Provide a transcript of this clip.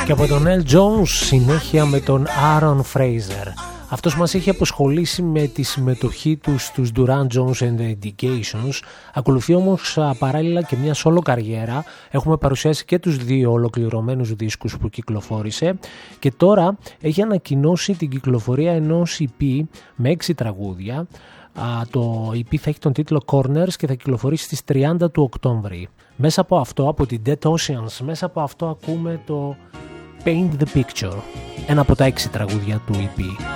Και από τον Elton John συνέχεια με τον Aaron Fraser. Αυτός μας έχει αποσχολήσει με τη συμμετοχή του στους Duran Jones and the Indications. Ακολουθεί όμως παράλληλα και μια solo καριέρα. Έχουμε παρουσιάσει και τους δύο ολοκληρωμένους δίσκους που κυκλοφόρησε. Και τώρα έχει ανακοινώσει την κυκλοφορία ενός EP με 6 τραγούδια. Το EP θα έχει τον τίτλο Corners και θα κυκλοφορήσει στις 30 του Οκτώβρη. Μέσα από αυτό, από την Dead Oceans, μέσα από αυτό ακούμε το Paint the Picture, ένα από τα 6 τραγούδια του EP.